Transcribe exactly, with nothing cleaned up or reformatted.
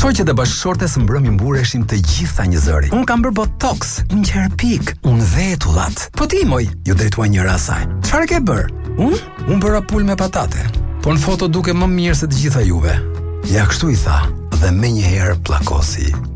Shoqet e bashkëshorte së mbrëmje mbureshin të gjitha një zëri. Unë kam bërë botox, unë qerë pik, unë vetullat. Po ti moj, ju drejtua njëra asaj. Çfarë ke bërë? Unë? Unë bëra pul me patate. Po në foto duke më mirë se të gjitha juve. Ja kështu i tha, dhe me njëherë plakosi.